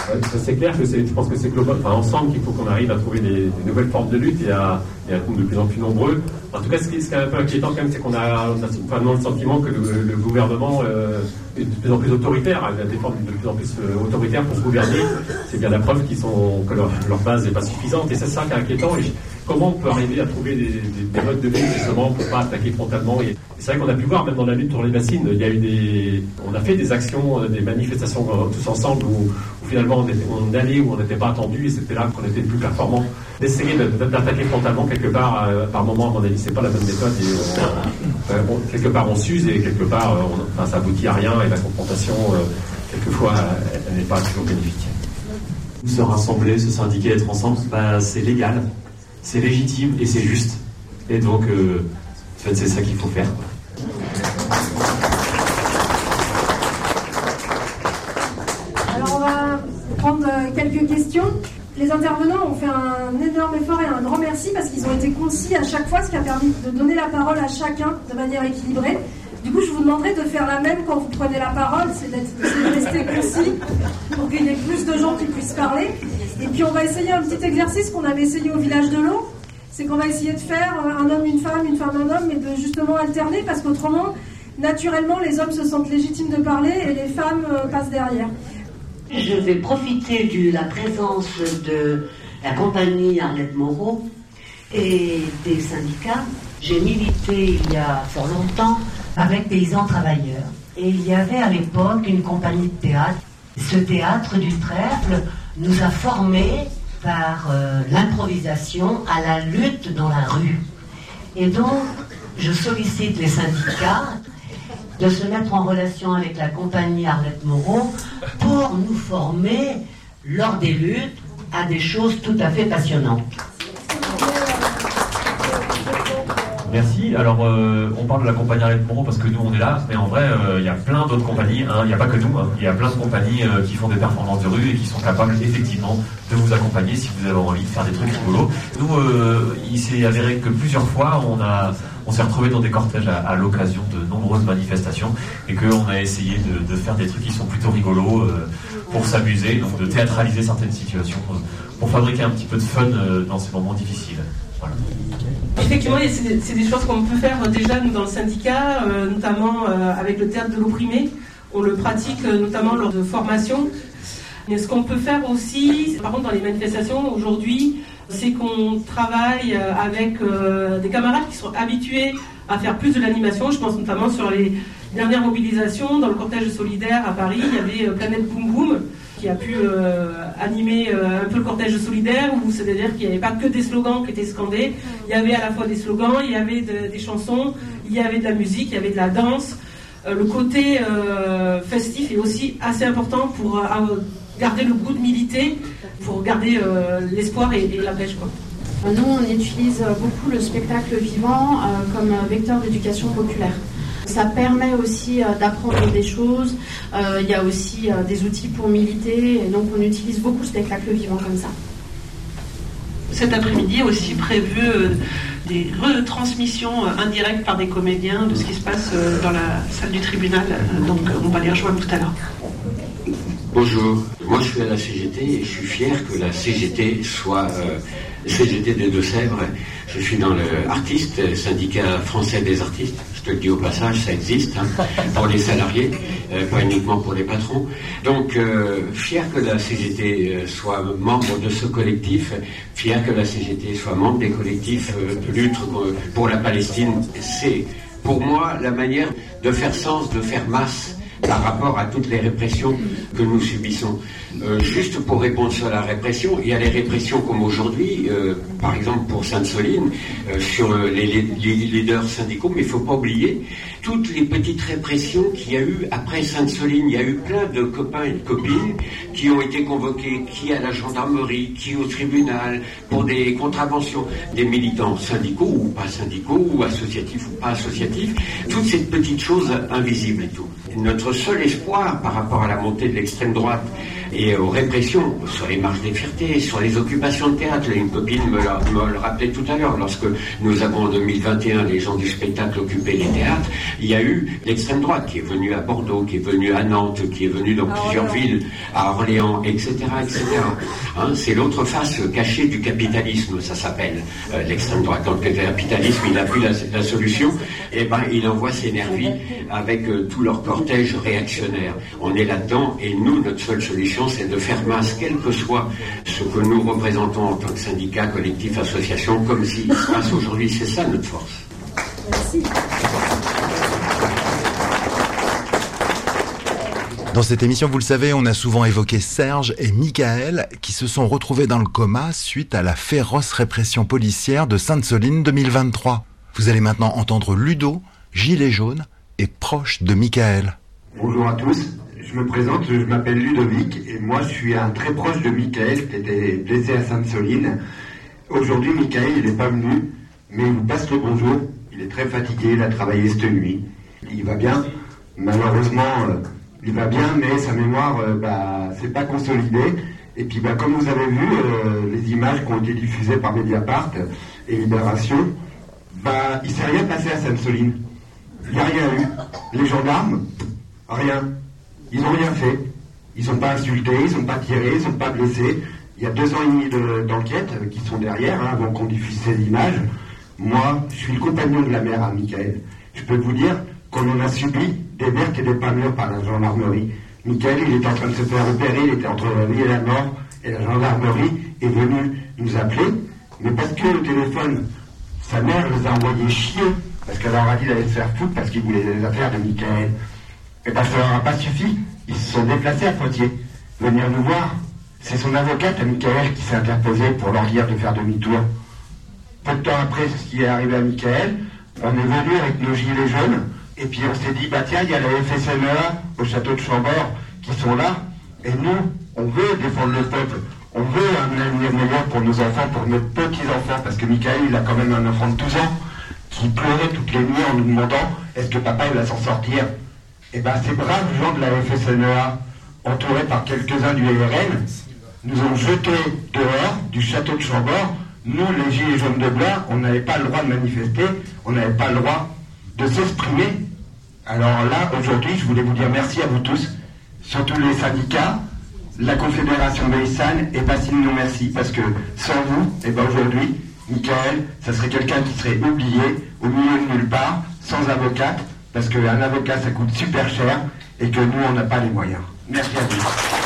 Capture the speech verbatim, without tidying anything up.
Ouais, c'est clair que c'est, je pense que c'est global, enfin, ensemble qu'il faut qu'on arrive à trouver des, des nouvelles formes de lutte et à, et à être de plus en plus nombreux. En tout cas, ce qui, ce qui est un peu inquiétant quand même, c'est qu'on a, on a vraiment le sentiment que le, le gouvernement euh, est de plus en plus autoritaire, il y a des formes de plus en plus euh, autoritaires pour gouverner. C'est bien la preuve qu'ils sont, que leur, leur base n'est pas suffisante, et c'est ça qui est inquiétant. Et comment on peut arriver à trouver des, des, des modes de lutte justement pour pas attaquer frontalement. Et c'est vrai qu'on a pu voir même dans la lutte pour les bassines, il y a eu des, on a fait des actions, des manifestations tous ensemble où, où finalement on, était, on allait où on n'était pas attendu, et c'était là qu'on était le plus performant. D'essayer d'attaquer frontalement quelque part, euh, par moment, à mon avis, c'est pas la bonne méthode. Et on, euh, bon, quelque part on s'use et quelque part on, enfin, ça aboutit à rien, et la confrontation euh, quelquefois elle, elle n'est pas toujours bénéfique. Se rassembler, se syndiquer, être ensemble, bah, c'est légal, c'est légitime et c'est juste. Et donc, euh, en fait, c'est ça qu'il faut faire. Alors, on va prendre quelques questions. Les intervenants ont fait un énorme effort et un grand merci parce qu'ils ont été concis à chaque fois, ce qui a permis de donner la parole à chacun de manière équilibrée. Du coup, je vous demanderai de faire la même quand vous prenez la parole, c'est, d'être, c'est de rester concis pour qu'il y ait plus de gens qui puissent parler. Et puis, on va essayer un petit exercice qu'on avait essayé au Village de l'Eau. C'est qu'on va essayer de faire un homme, une femme, une femme, un homme, et de justement alterner, parce qu'autrement, naturellement, les hommes se sentent légitimes de parler et les femmes euh, passent derrière. Je vais profiter de la présence de la compagnie Arlette Moreau et des syndicats. J'ai milité il y a fort longtemps avec Paysans Travailleurs. Et il y avait à l'époque une compagnie de théâtre. Ce théâtre du Trèfle nous a formés par euh, l'improvisation à la lutte dans la rue. Et donc, je sollicite les syndicats de se mettre en relation avec la compagnie Arlette Moreau pour nous former lors des luttes à des choses tout à fait passionnantes. Merci. Alors, euh, on parle de la compagnie Arlette Moreau parce que nous, on est là, mais en vrai, il euh, y a plein d'autres compagnies. Hein. Il n'y a pas que nous. Il hein. y a plein de compagnies euh, qui font des performances de rue et qui sont capables, effectivement, de vous accompagner si vous avez envie de faire des trucs rigolos. Nous, euh, il s'est avéré que plusieurs fois, on a, on s'est retrouvés dans des cortèges à, à l'occasion de nombreuses manifestations et qu'on a essayé de, de faire des trucs qui sont plutôt rigolos euh, pour s'amuser, donc de théâtraliser certaines situations, euh, pour fabriquer un petit peu de fun euh, dans ces moments difficiles. Voilà. Effectivement, c'est des, c'est des choses qu'on peut faire déjà nous dans le syndicat, euh, notamment euh, avec le théâtre de l'opprimé. On le pratique euh, notamment lors de formations. Mais ce qu'on peut faire aussi, par contre dans les manifestations aujourd'hui, c'est qu'on travaille euh, avec euh, des camarades qui sont habitués à faire plus de l'animation. Je pense notamment sur les dernières mobilisations. Dans le cortège solidaire à Paris, il y avait euh, Planète Boum Boum qui a pu euh, animer euh, un peu le cortège solidaire, où c'est-à-dire qu'il n'y avait pas que des slogans qui étaient scandés, il y avait à la fois des slogans, il y avait de, des chansons, il y avait de la musique, il y avait de la danse. Euh, le côté euh, festif est aussi assez important pour euh, garder le goût de militer, pour garder euh, l'espoir et, et la pêche, quoi. Nous, on utilise beaucoup le spectacle vivant euh, comme vecteur d'éducation populaire. Ça permet aussi euh, d'apprendre des choses. Euh, il y a aussi euh, des outils pour militer. Et donc, on utilise beaucoup le spectacle vivant comme ça. Cet après-midi est aussi prévu euh, des retransmissions euh, indirectes par des comédiens de ce qui se passe euh, dans la salle du tribunal. Euh, donc, on va les rejoindre tout à l'heure. Bonjour, moi je suis à la C G T et je suis fier que la C G T soit euh, C G T des Deux-Sèvres. Je suis dans le artiste, syndicat français des artistes. Je te le dis au passage, ça existe hein, pour les salariés, euh, pas uniquement pour les patrons. Donc euh, fier que la C G T euh, soit membre de ce collectif, fier que la C G T soit membre des collectifs euh, de lutte pour la Palestine. C'est pour moi la manière de faire sens, de faire masse par rapport à toutes les répressions que nous subissons. Euh, juste pour répondre sur la répression, il y a les répressions comme aujourd'hui, euh, par exemple pour Sainte-Soline, euh, sur les, les, les leaders syndicaux, mais il ne faut pas oublier toutes les petites répressions qu'il y a eu après Sainte-Soline. Il y a eu plein de copains et de copines qui ont été convoqués, qui à la gendarmerie, qui au tribunal, pour des contraventions, des militants syndicaux ou pas syndicaux, ou associatifs ou pas associatifs, toutes ces petites choses invisibles et tout. Notre seul espoir par rapport à la montée de l'extrême droite et aux répressions, sur les marches des fiertés, sur les occupations de théâtre. Une copine me, l'a, me le rappelait tout à l'heure, lorsque nous avons en deux mille vingt et un les gens du spectacle occupé les théâtres, il y a eu l'extrême droite qui est venue à Bordeaux, qui est venue à Nantes, qui est venue dans plusieurs villes, à Orléans, et cetera, et cetera. Hein, c'est l'autre face cachée du capitalisme, ça s'appelle euh, l'extrême droite. Quand le capitalisme il n'a plus la, la solution, eh ben il envoie ses nervis avec euh, tout leur cortège réactionnaire. On est là-dedans et nous, notre seule solution, c'est de faire masse, quel que soit ce que nous représentons en tant que syndicat, collectif, association, comme s'il se passe aujourd'hui. C'est ça notre force. Merci. Dans cette émission, vous le savez, on a souvent évoqué Serge et Michael qui se sont retrouvés dans le coma suite à la féroce répression policière de Sainte-Soline deux mille vingt-trois. Vous allez maintenant entendre Ludo, gilet jaune et proche de Michael. Bonjour à tous, je me présente, je m'appelle Ludovic et moi je suis un très proche de Michael qui était blessé à Sainte-Soline. Aujourd'hui, Michael, il n'est pas venu, mais il vous passe le bonjour. Il est très fatigué, il a travaillé cette nuit. Il va bien, malheureusement... Euh, Il va bien, mais sa mémoire, euh, bah, c'est pas consolidé. Et puis, bah, comme vous avez vu, euh, les images qui ont été diffusées par Mediapart et Libération, bah, il s'est rien passé à Sainte-Soline. Il n'y a rien eu. Les gendarmes, rien. Ils n'ont rien fait. Ils n'ont pas insulté, ils n'ont pas tiré, ils n'ont pas blessé. Il y a deux ans et demi de, d'enquête qui sont derrière, hein, avant qu'on diffuse ces images. Moi, je suis le compagnon de la mère à Michael. Je peux vous dire qu'on en a subi des vertes et des pas mûres par la gendarmerie. Michael, il était en train de se faire opérer, il était entre la vie et la mort, et la gendarmerie est venue nous appeler, mais parce que le téléphone, sa mère les a envoyés chier, parce qu'elle leur a dit d'aller se faire foutre parce qu'ils voulaient les affaires de Michael. Et bien ça leur a pas suffi, ils se sont déplacés à Poitiers, venir nous voir. C'est son avocate à Michael qui s'est interposée pour leur dire de faire demi-tour. Peu de temps après ce qui est arrivé à Michael, on est venu avec nos gilets jaunes, et puis on s'est dit, bah tiens, il y a la F S N E A au château de Chambord qui sont là, et nous, on veut défendre le peuple, on veut un avenir meilleur pour nos enfants, pour nos petits-enfants, parce que Michael, il a quand même un enfant de douze ans, qui pleurait toutes les nuits en nous demandant, est-ce que papa, il va s'en sortir? Et ben ces braves gens de la F S N E A, entourés par quelques-uns du R N, nous ont jetés dehors du château de Chambord. Nous, les gilets jaunes de Blois, on n'avait pas le droit de manifester, on n'avait pas le droit de s'exprimer. Alors là, aujourd'hui, je voulais vous dire merci à vous tous, surtout les syndicats, la Confédération Paysanne, et pas sinon merci, parce que sans vous, et ben aujourd'hui, Michael, ça serait quelqu'un qui serait oublié, au milieu de nulle part, sans avocate, parce qu'un avocat, ça coûte super cher, et que nous, on n'a pas les moyens. Merci à vous.